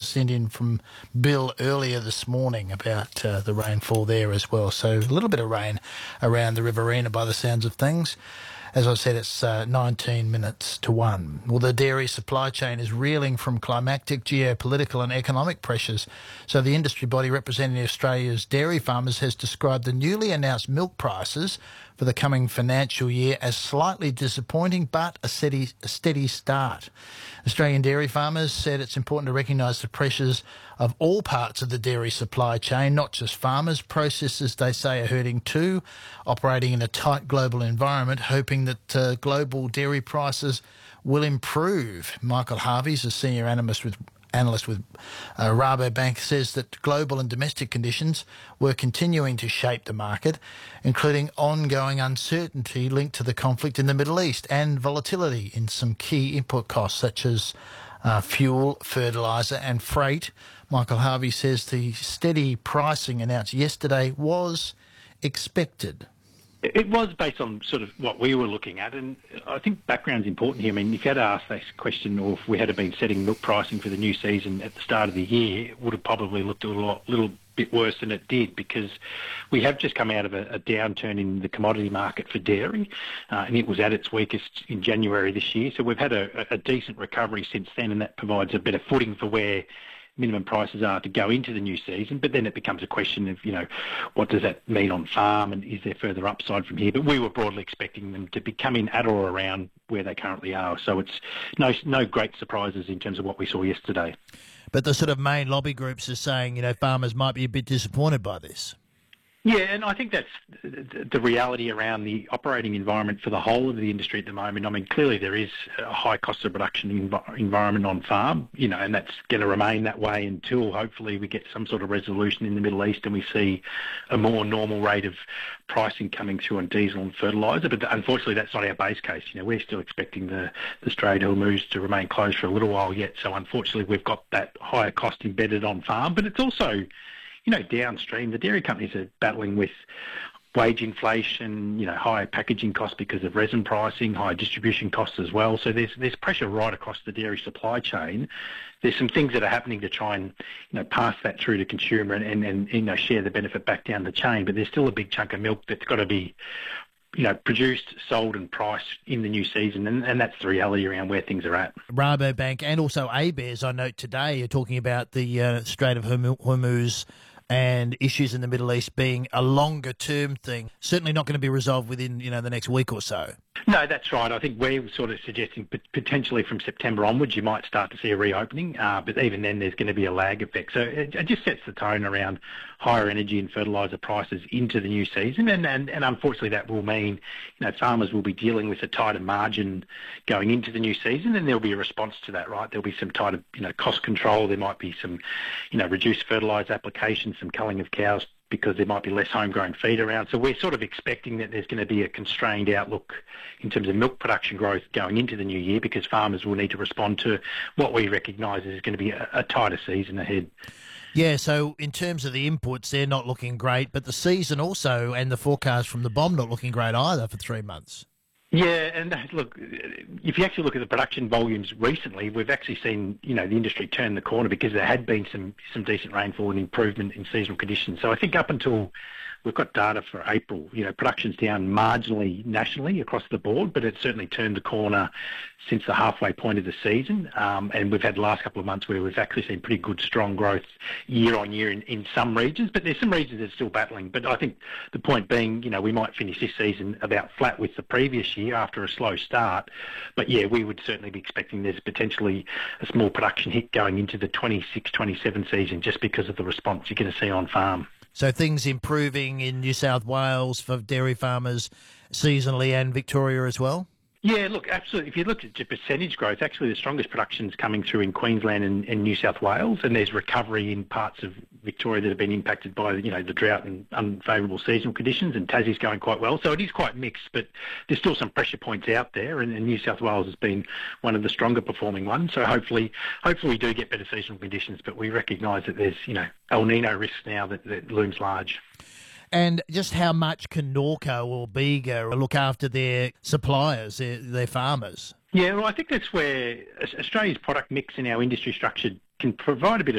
sent in from Bill earlier this morning about the rainfall there as well. So a little bit of rain around the Riverina by the sounds of things. As I said, it's 19 minutes to 1. Well, the dairy supply chain is reeling from climactic, geopolitical and economic pressures. So the industry body representing Australia's dairy farmers has described the newly announced milk prices for the coming financial year as slightly disappointing, but a steady start. Australian dairy farmers said it's important to recognise the pressures of all parts of the dairy supply chain, not just farmers. Processors, they say, are hurting too, operating in a tight global environment, hoping that global dairy prices will improve. Michael Harvey's a senior analyst with Rabobank, says that global and domestic conditions were continuing to shape the market, including ongoing uncertainty linked to the conflict in the Middle East and volatility in some key input costs such as fuel, fertiliser and freight. Michael Harvey says the steady pricing announced yesterday was expected. It was based on sort of what we were looking at, and I think background's important here. I mean, if you had asked this question, or if we had been setting milk pricing for the new season at the start of the year, it would have probably looked a little bit worse than it did, because we have just come out of a downturn in the commodity market for dairy, and it was at its weakest in January this year. So we've had a decent recovery since then, and that provides a better footing for where minimum prices are to go into the new season. But then it becomes a question of, what does that mean on farm, and is there further upside from here? But we were broadly expecting them to be coming at or around where they currently are. So it's no great surprises in terms of what we saw yesterday. But the sort of main lobby groups are saying, farmers might be a bit disappointed by this. Yeah, and I think that's the reality around the operating environment for the whole of the industry at the moment. I mean, clearly there is a high cost of production environment on farm, and that's going to remain that way until hopefully we get some sort of resolution in the Middle East and we see a more normal rate of pricing coming through on diesel and fertiliser. But unfortunately, that's not our base case. We're still expecting the Strait of Hormuz to remain closed for a little while yet. So unfortunately, we've got that higher cost embedded on farm. But it's also, downstream, the dairy companies are battling with wage inflation, higher packaging costs because of resin pricing, higher distribution costs as well. So there's pressure right across the dairy supply chain. There's some things that are happening to try and, pass that through to consumer and share the benefit back down the chain. But there's still a big chunk of milk that's got to be produced, sold and priced in the new season, and that's the reality around where things are at. Rabobank and also ABARES, I note today, are talking about the Strait of Hormuz and issues in the Middle East being a longer-term thing, certainly not going to be resolved within, the next week or so. No, that's right. I think we're sort of suggesting potentially from September onwards you might start to see a reopening, but even then there's going to be a lag effect. So it just sets the tone around higher energy and fertiliser prices into the new season, and unfortunately that will mean farmers will be dealing with a tighter margin going into the new season, and there'll be a response to that, right? There'll be some tighter cost control. There might be some reduced fertiliser applications, some culling of cows, because there might be less homegrown feed around. So we're sort of expecting that there's going to be a constrained outlook in terms of milk production growth going into the new year, because farmers will need to respond to what we recognise is going to be a tighter season ahead. Yeah, so in terms of the inputs, they're not looking great, but the season also and the forecast from the BOM not looking great either for 3 months. Yeah, and look, if you actually look at the production volumes recently, we've actually seen, the industry turn the corner, because there had been some decent rainfall and improvement in seasonal conditions. So I think up until we've got data for April, production's down marginally nationally across the board, but it's certainly turned the corner since the halfway point of the season. And we've had the last couple of months where we've actually seen pretty good, strong growth year on year in some regions, but there's some regions that are still battling. But I think the point being, we might finish this season about flat with the previous year after a slow start. But yeah, we would certainly be expecting there's potentially a small production hit going into the 26-27 season, just because of the response you're going to see on farm. So things improving in New South Wales for dairy farmers seasonally, and Victoria as well? Yeah, look, absolutely. If you look at the percentage growth, actually the strongest production is coming through in Queensland and New South Wales, and there's recovery in parts of Victoria that have been impacted by the drought and unfavourable seasonal conditions, and Tassie's going quite well. So it is quite mixed, but there's still some pressure points out there, and New South Wales has been one of the stronger performing ones. So hopefully we do get better seasonal conditions, but we recognise that there's El Nino risks now that looms large. And just how much can Norco or Bega look after their suppliers, their farmers? Yeah, well, I think that's where Australia's product mix and our industry structure can provide a bit